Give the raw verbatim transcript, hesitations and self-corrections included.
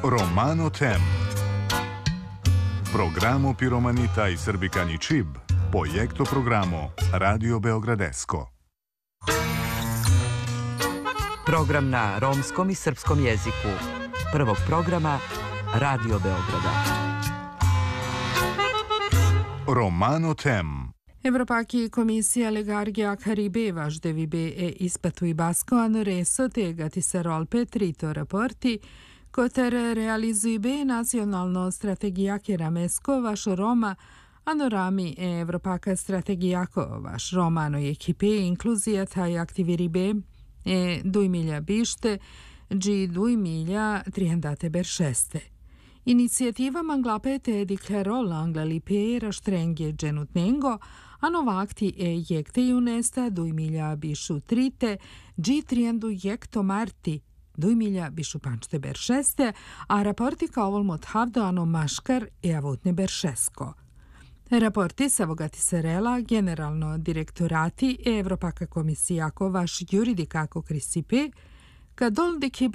Romano Tem. Programo Piromanita i Srbikani Čib, Projekto programo Radio Beogradesko. Program na romskom i srpskom jeziku. Prvog programa Radio Beograda. Romano Tem. Evropaki komisija legargia Caribe važdevibe e ispatui basko hanno reso tegati serolpe trito raporti koter realizuibe nacionalno strategija keramesko vaš Roma anorami e Evropaka strategijako vaš Romano i ekipe inkluzija taj aktiviribe e due mila bište gi due mila trihandate beršeste. Inicijativa manglapete dichiarò l'Anglalipé rastrengje genutnengo hanno vakti e jekte junesta due mila bišu trite gi triendu jekto marti due mila bišu pančte beršeste, a raporti kavolmot havdo ano maškar e avotne beršesko. Raporti savogati serela generalno direktorati e Evropaka komisijako vaš juridikako krisipe, kad dol